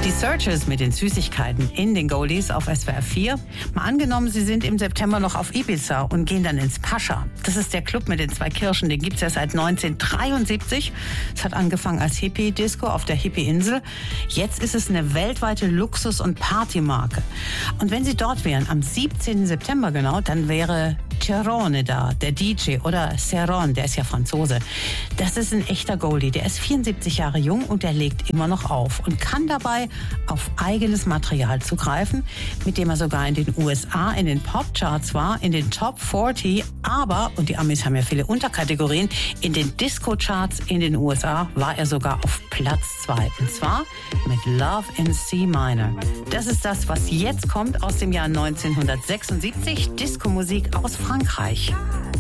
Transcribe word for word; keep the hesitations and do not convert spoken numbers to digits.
Die Searchers mit den Süßigkeiten in den Goldies auf S W R vier. Mal angenommen, Sie sind im September noch auf Ibiza und gehen dann ins Pascha. Das ist der Club mit den zwei Kirschen, den gibt's ja seit neunzehnhundertdreiundsiebzig. Es hat angefangen als Hippie-Disco auf der Hippie-Insel. Jetzt ist es eine weltweite Luxus- und Partymarke. Und wenn Sie dort wären, am siebzehnten September genau, dann wäre Cerrone da, der D J, oder Serron, der ist ja Franzose. Das ist ein echter Goldie, der ist vierundsiebzig Jahre jung und der legt immer noch auf und kann dabei auf eigenes Material zugreifen, mit dem er sogar in den U S A in den Popcharts war, in den Top vierzig, aber, und die Amis haben ja viele Unterkategorien, in den Disco-Charts in den U S A war er sogar auf Platz zwei, und zwar mit Love in C Minor. Das ist das, was jetzt kommt aus dem Jahr neunzehnhundertsechsundsiebzig, Disco-Musik aus Frankreich.